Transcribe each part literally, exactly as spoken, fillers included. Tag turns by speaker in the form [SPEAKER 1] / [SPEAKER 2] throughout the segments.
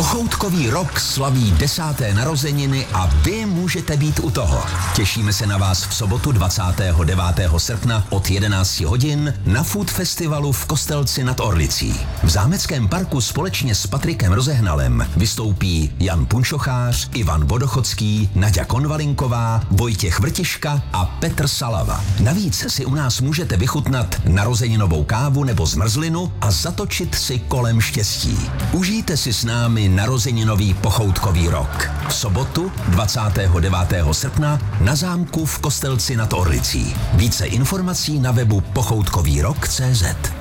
[SPEAKER 1] Pochoutkový rok slaví desáté narozeniny a vy můžete být u toho. Těšíme se na vás v sobotu dvacátého devátého srpna od jedenácti hodin na Food Festivalu v Kostelci nad Orlicí. V Zámeckém parku společně s Patrikem Rozehnalem vystoupí Jan Punčochář, Ivan Vodochodský, Naďa Konvalinková, Vojtěch Vrtiška a Petr Salava. Navíc si u nás můžete vychutnat narozeninovou kávu nebo zmrzlinu a zatočit si kolem štěstí. Užijte si s námi narozeninový pochoutkový rok. V sobotu dvacátého devátého srpna na zámku v Kostelci nad Orlicí. Více informací na webu pochoutkový rok tečka cé zet.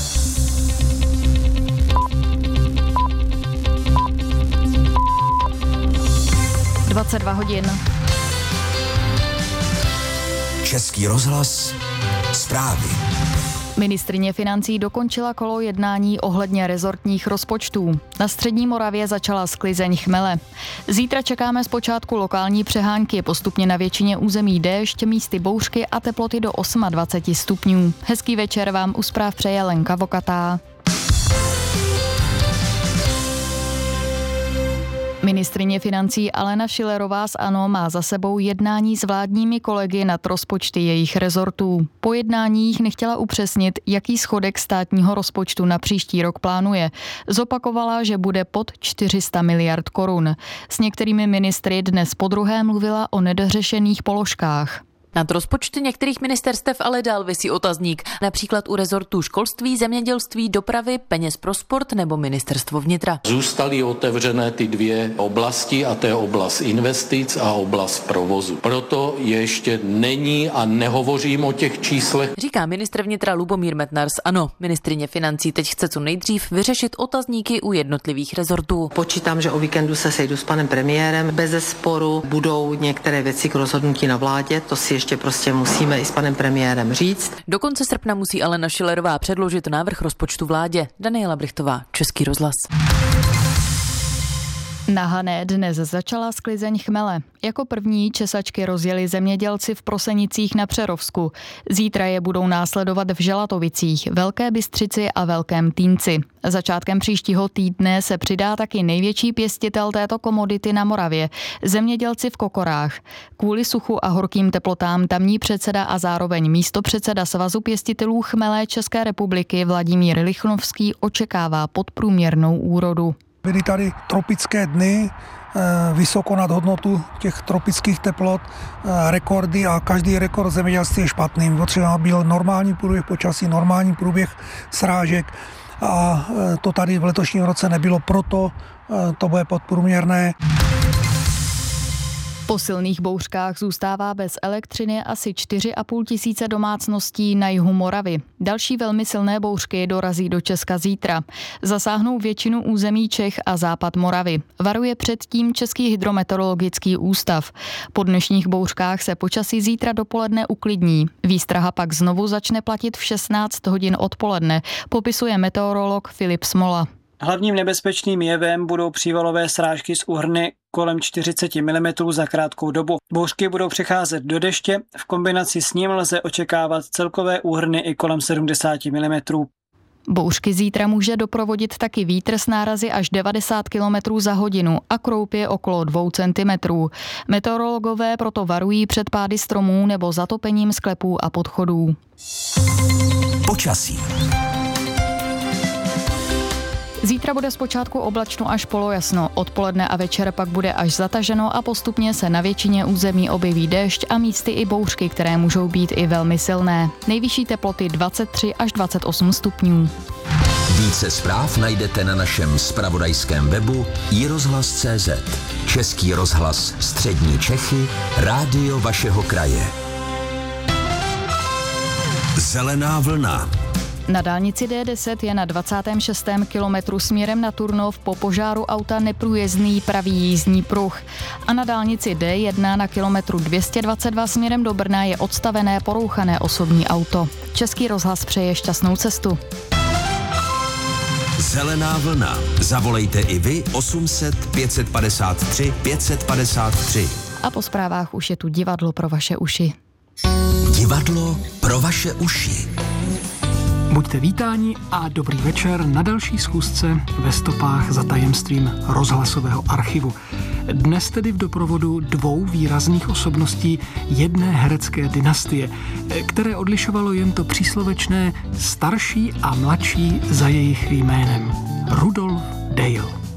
[SPEAKER 2] dvacet dva hodin.
[SPEAKER 1] Český rozhlas, zprávy.
[SPEAKER 2] Ministryně financí dokončila kolo jednání ohledně rezortních rozpočtů. Na střední Moravě začala sklizeň chmele. Zítra čekáme zpočátku lokální přehánky, postupně na většině území déšť, místy bouřky a teploty do dvacet osm stupňů. Hezký večer vám u zpráv přeje Lenka Vokatá. Ministryně financí Alena Schillerová z ANO má za sebou jednání s vládními kolegy nad rozpočty jejich rezortů. Po jednáních nechtěla upřesnit, jaký schodek státního rozpočtu na příští rok plánuje. Zopakovala, že bude pod čtyři sta miliard korun. S některými ministry dnes podruhé mluvila o nedořešených položkách.
[SPEAKER 3] Nad rozpočty některých ministerstev ale dál visí otazník, například u rezortů školství, zemědělství, dopravy, peněz pro sport nebo ministerstvo vnitra.
[SPEAKER 4] Zůstaly otevřené ty dvě oblasti a to je oblast investic a oblast provozu. Proto ještě není a nehovořím o těch číslech.
[SPEAKER 3] Říká ministr vnitra Lubomír Metnar z ANO. Ministryně financí teď chce co nejdřív vyřešit otazníky u jednotlivých rezortů.
[SPEAKER 5] Počítám, že o víkendu se sejdu s panem premiérem. Bezesporu budou některé věci k rozhodnutí na vládě, to si ještě prostě musíme i s panem premiérem říct.
[SPEAKER 3] Do konce srpna musí Alena Schillerová předložit návrh rozpočtu vládě. Daniela Brichtová, Český rozhlas.
[SPEAKER 2] Na Hané dnes začala sklizeň chmele. Jako první česačky rozjeli zemědělci v Prosenicích na Přerovsku. Zítra je budou následovat v Želatovicích, Velké Bystřici a Velkém Týnci. Začátkem příštího týdne se přidá taky největší pěstitel této komodity na Moravě, zemědělci v Kokorách. Kvůli suchu a horkým teplotám tamní předseda a zároveň místopředseda Svazu pěstitelů chmele České republiky Vladimír Lichnovský očekává podprůměrnou úrodu.
[SPEAKER 6] Byly tady tropické dny, vysoko nad hodnotu těch tropických teplot, rekordy a každý rekord zemědělství je špatný. Potřeba byl normální průběh počasí, normální průběh srážek a to tady v letošním roce nebylo, proto to bude podprůměrné.
[SPEAKER 2] Po silných bouřkách zůstává bez elektřiny asi čtyři a půl tisíce domácností na jihu Moravy. Další velmi silné bouřky dorazí do Česka zítra. Zasáhnou většinu území Čech a západ Moravy. Varuje předtím Český hydrometeorologický ústav. Po dnešních bouřkách se počasí zítra dopoledne uklidní. Výstraha pak znovu začne platit v šestnáct hodin odpoledne, popisuje meteorolog Filip Smola.
[SPEAKER 7] Hlavním nebezpečným jevem budou přívalové srážky z úhrny kolem čtyřicet milimetrů za krátkou dobu. Bouřky budou přecházet do deště, v kombinaci s ním lze očekávat celkové úhrny i kolem sedmdesát milimetrů.
[SPEAKER 2] Bouřky zítra může doprovodit taky vítr s nárazy až devadesát kilometrů za hodinu a kroupě okolo dvou centimetrů. Meteorologové proto varují před pády stromů nebo zatopením sklepů a podchodů.
[SPEAKER 1] Počasí.
[SPEAKER 2] Zítra bude zpočátku oblačno až polojasno, odpoledne a večer pak bude až zataženo a postupně se na většině území objeví déšť a místy i bouřky, které můžou být i velmi silné. Nejvyšší teploty dvacet tři až dvacet osm stupňů.
[SPEAKER 1] Více zpráv najdete na našem zpravodajském webu i rozhlas tečka cé zet. Český rozhlas Střední Čechy, rádio vašeho kraje. Zelená vlna.
[SPEAKER 2] Na dálnici D deset je na dvacátém šestém kilometru směrem na Turnov po požáru auta neprůjezdný pravý jízdní pruh. A na dálnici D jedna na kilometru dvě stě dvacet dva směrem do Brna je odstavené porouchané osobní auto. Český rozhlas přeje šťastnou cestu.
[SPEAKER 1] Zelená vlna. Zavolejte i vy osm set pět set padesát tři pět set padesát tři.
[SPEAKER 2] A po zprávách už je tu divadlo pro vaše uši.
[SPEAKER 1] Divadlo pro vaše uši.
[SPEAKER 8] Buďte vítáni a dobrý večer na další schůzce ve stopách za tajemstvím rozhlasového archivu. Dnes tedy v doprovodu dvou výrazných osobností jedné herecké dynastie, které odlišovalo jen to příslovečné starší a mladší za jejich jménem. Rudolf Dale.